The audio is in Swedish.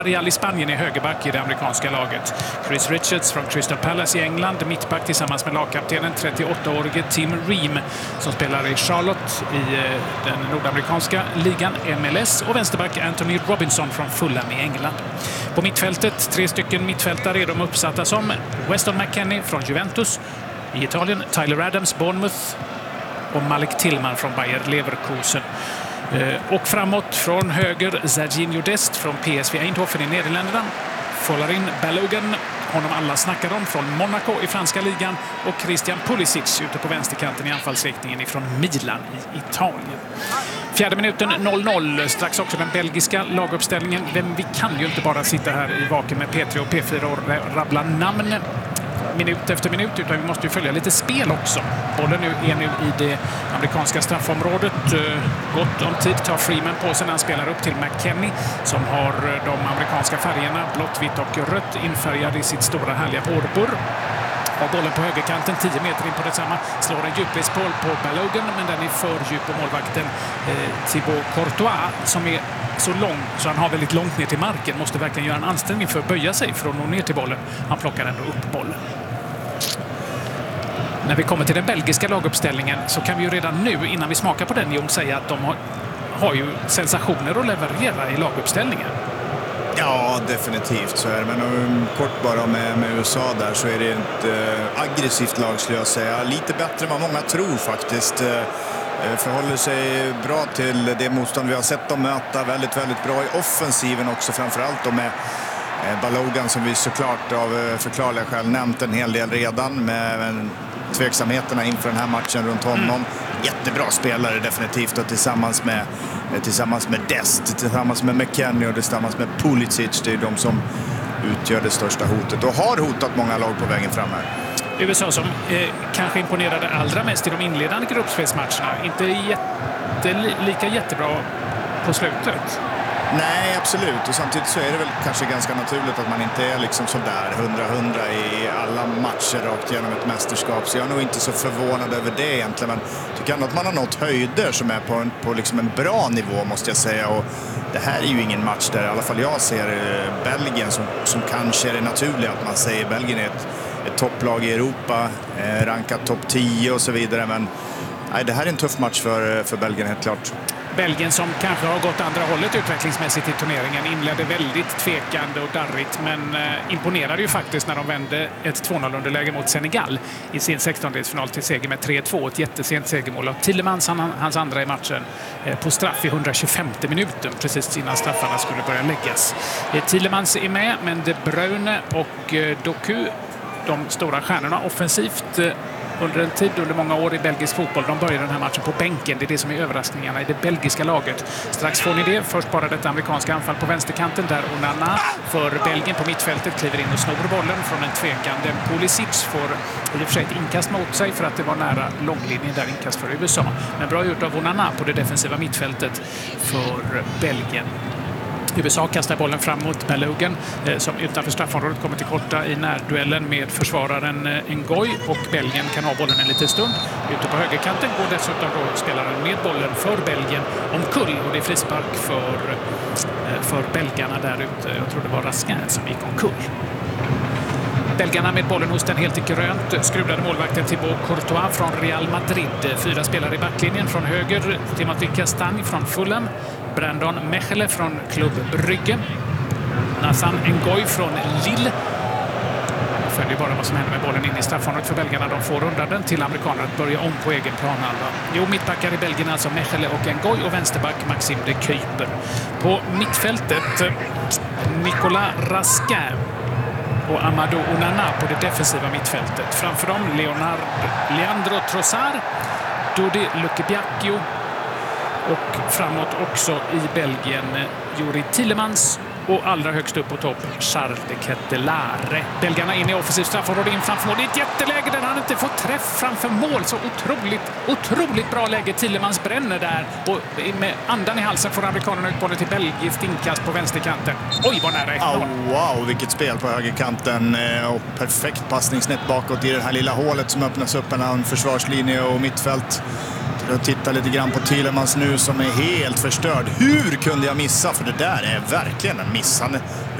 Real i Spanien är högerback i det amerikanska laget. Chris Richards från Crystal Palace i England, mittback tillsammans med lagkaptenen 38-årige Tim Ream som spelar i Charlotte i den nordamerikanska ligan MLS, och vänsterback Anthony Robinson från Fulham i England. På mittfältet 3 stycken mittfältare är de uppsatta som Weston McKennie från Juventus i Italien, Tyler Adams, Bournemouth och Malik Tillman från Bayer Leverkusen. Och framåt från höger Serginho Dest från PSV Eindhoven i Nederländerna. Folarin Balogun, honom alla snackar om, från Monaco i franska ligan, och Christian Pulisic ute på vänsterkanten i anfallsriktningen ifrån Milan i Italien. 4:e minuten 0-0. Strax också den belgiska laguppställningen. Vi kan ju inte bara sitta här i vaken med P3 och P4 och rabbla namn minut efter minut, utan vi måste ju följa lite spel också. Bollen är nu i det amerikanska straffområdet. Gott om tid tar Freeman på sig när han spelar upp till McKennie som har de amerikanska färgerna blått, vitt och rött infärgade i sitt stora härliga hårburr. Har bollen på högerkanten, 10 meter in på detsamma, slår en djupledsboll på Balogun, men den är för djup på målvakten Thibaut Courtois som är så lång så han har väldigt långt ner till marken, måste verkligen göra en ansträngning för att böja sig för att nå ner till bollen. Han plockar ändå upp bollen. När vi kommer till den belgiska laguppställningen så kan vi ju redan nu, innan vi smakar på den, Jon, säga att de har ju sensationer att leverera i laguppställningen. Ja, definitivt så är det. Men kort bara med USA där så är det ett aggressivt lag, skulle jag säga. Lite bättre än vad många tror faktiskt. Förhåller sig bra till det motstånd vi har sett dem möta. Väldigt, väldigt bra i offensiven också, framförallt då med Balogun som vi såklart av förklarliga skäl nämnt en hel del redan, med tveksamheterna inför den här matchen runt honom. Jättebra spelare definitivt, och tillsammans med Dest, tillsammans med McKennie och tillsammans med Pulisic, det är de som utgör det största hotet och har hotat många lag på vägen fram här. USA som kanske imponerade allra mest i de inledande gruppspelsmatcherna, inte lika jättebra på slutet. Nej, absolut. Och samtidigt så är det väl kanske ganska naturligt att man inte är liksom sådär 100-100 i alla matcher rakt igenom ett mästerskap. Så jag är nog inte så förvånad över det egentligen. Men jag tycker ändå att man har nått höjder som är på liksom en bra nivå, måste jag säga. Och det här är ju ingen match där i alla fall jag ser Belgien som kanske är det naturliga att man säger. Belgien är ett topplag i Europa, rankat topp 10 och så vidare. Men nej, det här är en tuff match för Belgien, helt klart. Belgien som kanske har gått andra hållet utvecklingsmässigt i turneringen inledde väldigt tvekande och darrigt, men imponerade ju faktiskt när de vände ett 2-0 underläge mot Senegal i sin 16-delsfinal till seger med 3-2. Ett jättesent segermål av Tielemans, hans andra i matchen, på straff i 125:e minuten, precis innan straffarna skulle börja läggas. Tielemans är med, men De Bruyne och Doku, de stora stjärnorna offensivt, under många år i belgisk fotboll. De börjar den här matchen på bänken. Det är det som är överraskningarna i det belgiska laget. Strax får ni det. Först bara det amerikanska anfall på vänsterkanten där Onana för Belgien på mittfältet kliver in och snor bollen från en tvekande Pulisic. Får i och för sig ett inkast mot sig för att det var nära långlinjen där, inkast för USA. Men bra gjort av Onana på det defensiva mittfältet för Belgien. USA kastar bollen fram mot Balogun som utanför straffområdet kommer till korta i närduellen med försvararen Ngoy, och Belgien kan ha bollen en liten stund. Ute på högerkanten går dessutom då spelaren med bollen för Belgien omkull, och det är frispark för belgarna där ute. Jag tror det var Raskin som gick omkull. Belgarna med bollen hos den helt grönt skruvade målvakten Thibaut Courtois från Real Madrid. 4 spelare i backlinjen. Från höger Timothy Castagne från Fulham, Brandon Mechele från Club Brugge, Nathan Ngoy från Lille. Följer bara vad som händer med bollen in i straffområdet för belgarna. De får undan den till amerikanerna att börja om på egen planhalva. Jo, mittbackar i Belgien alltså Mechele och Ngoy, och vänsterback Maxime de Kuyper. På mittfältet Nicolas Raskin och Amadou Onana på det defensiva mittfältet. Framför dem Leandro Trossard, Dodi Lukebakio, och framåt också i Belgien Juri Tielemans, och allra högst upp på topp Charles de Kettelare. Belgarna in i offensivt straffområde, in framför mål. Det är ett jätteläge där han inte får träff framför mål. Så otroligt bra läge. Tielemans bränner där, och med andan i halsen får amerikanerna ut bollen till belgiskt inkast på vänsterkanten. Oj, vad nära 1-0. Wow, vilket spel på högerkanten, och perfekt passningsnät bakåt i det här lilla hålet som öppnas upp mellan försvarslinje och mittfält. Jag tittar lite grann på Thielemans nu som är helt förstörd. Hur kunde jag missa? För det där är verkligen en miss. Han